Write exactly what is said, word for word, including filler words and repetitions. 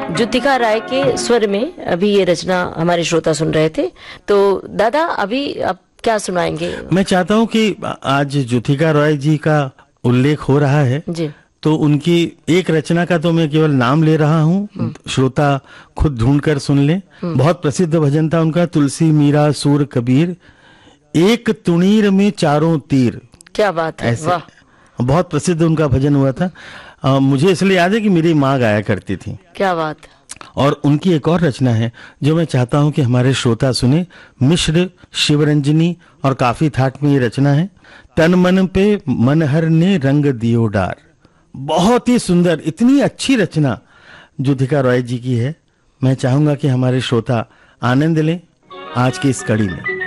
ज्योतिका राय के स्वर में अभी ये रचना हमारे श्रोता सुन रहे थे। तो दादा अभी आप क्या सुनाएंगे? मैं चाहता हूँ कि आज ज्योतिका राय जी का उल्लेख हो रहा है जी, तो उनकी एक रचना का तो मैं केवल नाम ले रहा हूँ, श्रोता खुद ढूंढ कर सुन ले। बहुत प्रसिद्ध भजन था उनका, तुलसी मीरा सूर कबीर, एक तुणीर में चारों तीर। क्या बात है, ऐसे वाह, बहुत प्रसिद्ध उनका भजन हुआ था। आ, मुझे इसलिए याद है कि मेरी माँ गाया करती थी। क्या बात। और उनकी एक और रचना है जो मैं चाहता हूं कि हमारे श्रोता सुने, मिश्र शिवरंजनी और काफी थाट में ये रचना है। तन मन पे मनहर ने रंग दियो डार। बहुत ही सुंदर, इतनी अच्छी रचना ज्योतिका रॉय जी की है। मैं चाहूंगा कि हमारे श्रोता आनंद लें आज की इस कड़ी में।